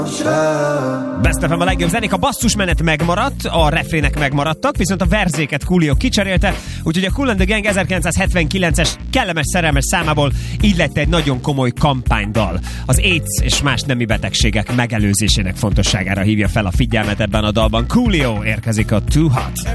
Best of a legjobb zenék, a basszusmenet megmaradt, a refrének megmaradtak, viszont a verzéket Coolio kicserélte, úgyhogy a Kool and the Gang 1979-es kellemes szerelmes számából így lett egy nagyon komoly kampánydal. Az AIDS és más nemi betegségek megelőzésének fontosságára hívja fel a figyelmet ebben a dalban. Coolio érkezik a Too Hot.